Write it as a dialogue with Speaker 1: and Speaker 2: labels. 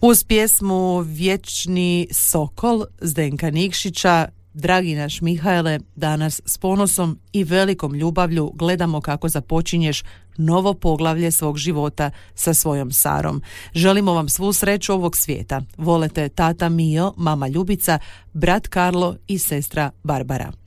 Speaker 1: Uz pjesmu Vječni sokol Zdenka Nikšića, dragi naš Mihajle, danas s ponosom i velikom ljubavlju gledamo kako započinješ novo poglavlje svog života sa svojom Sarom. Želimo vam svu sreću ovog svijeta. Volete tata Mio, mama Ljubica, brat Karlo i sestra Barbara.